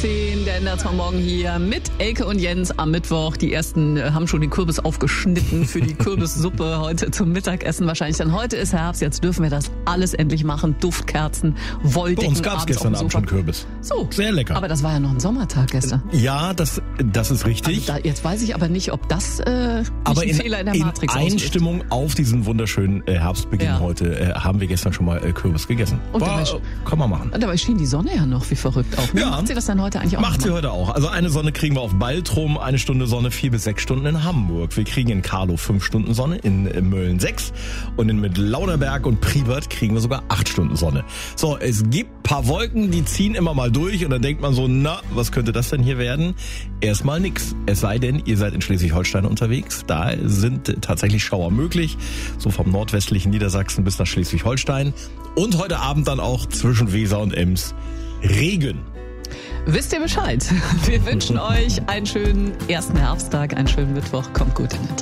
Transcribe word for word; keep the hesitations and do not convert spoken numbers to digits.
zehn, der Enderzmann morgen hier mit Elke und Jens am Mittwoch. Die ersten äh, haben schon den Kürbis aufgeschnitten für die Kürbissuppe heute zum Mittagessen wahrscheinlich. Denn heute ist Herbst, jetzt dürfen wir das alles endlich machen. Duftkerzen, Wolldecken. Bei uns gab es gestern Abend schon Kürbis. So. Sehr lecker. Aber das war ja noch ein Sommertag gestern. Ja, das, das ist richtig. Also da, jetzt weiß ich aber nicht, ob das äh, nicht aber ein in, Fehler in der in Matrix Einstimmung auslöst. auf diesen wunderschönen äh, Herbstbeginn Ja. heute äh, haben wir gestern schon mal äh, Kürbis gegessen. Und War, dabei, kann man machen. und dabei schien die Sonne ja noch wie verrückt auch. Ne? Ja. Macht sie das dann heute eigentlich auch Macht noch sie mal? heute auch. Also eine Sonne kriegen wir auf Baltrum, eine Stunde Sonne, vier bis sechs Stunden in Hamburg. Wir kriegen in Karlow fünf Stunden Sonne, in äh, Mölln sechs und in mit Lauderberg und Pribert kriegen wir sogar acht Stunden Sonne. So, es gibt paar Wolken, die ziehen immer mal durch und dann denkt man so, na, was könnte das denn hier werden? Erstmal nix. Es sei denn, ihr seid in Schleswig-Holstein unterwegs. Da sind tatsächlich Schauer möglich, so vom nordwestlichen Niedersachsen bis nach Schleswig-Holstein. Und heute Abend dann auch zwischen Weser und Ems Regen. Wisst ihr Bescheid? Wir wünschen euch einen schönen ersten Herbsttag, einen schönen Mittwoch. Kommt gut in den Tag.